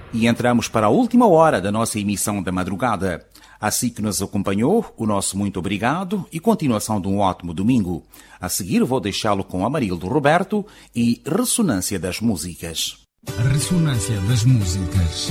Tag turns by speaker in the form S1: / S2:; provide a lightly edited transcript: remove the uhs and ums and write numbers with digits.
S1: E entramos para a última hora da nossa emissão da madrugada. Assim que nos acompanhou, o nosso muito obrigado e continuação de um ótimo domingo. A seguir vou deixá-lo com Amarildo Roberto e Ressonância das Músicas.
S2: A Ressonância das Músicas.